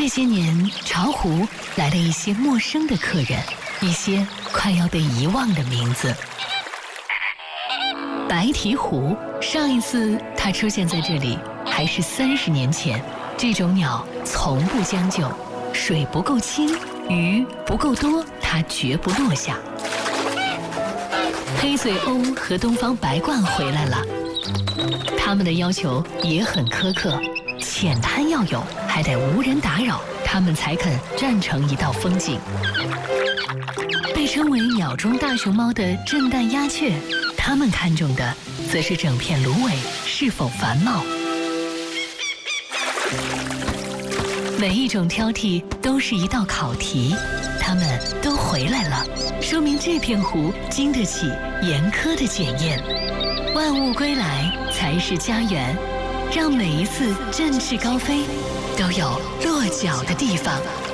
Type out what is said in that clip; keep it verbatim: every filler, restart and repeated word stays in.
这些年，巢湖来了一些陌生的客人，一些快要被遗忘的名字。白鹈鹕，上一次它出现在这里还是三十年前。这种鸟从不将就，水不够清，鱼不够多，它绝不落下。黑嘴鸥和东方白鹳回来了，它们的要求也很苛刻，浅滩要有，还得无人打扰，它们才肯站成一道风景。被称为鸟中大熊猫的震旦鸦雀，它们看重的则是整片芦苇是否繁茂。每一种挑剔都是一道考题，它们都回来了，说明这片湖经得起严苛的检验。万物归来才是家园，让每一次振翅高飞都有落脚的地方。